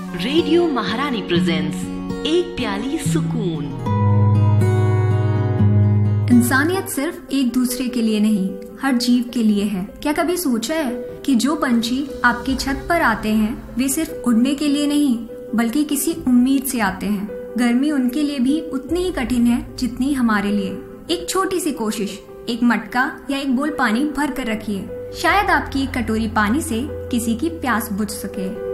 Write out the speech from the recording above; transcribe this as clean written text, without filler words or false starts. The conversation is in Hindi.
रेडियो महारानी प्रेजेंट्स एक प्याली सुकून। इंसानियत सिर्फ एक दूसरे के लिए नहीं, हर जीव के लिए है। क्या कभी सोचा है कि जो पंछी आपकी छत पर आते हैं वे सिर्फ उड़ने के लिए नहीं बल्कि किसी उम्मीद से आते हैं। गर्मी उनके लिए भी उतनी ही कठिन है जितनी हमारे लिए। एक छोटी सी कोशिश, एक मटका या एक बोल पानी भर कर रखिए, शायद आपकी एक कटोरी पानी से किसी की प्यास बुझ सके।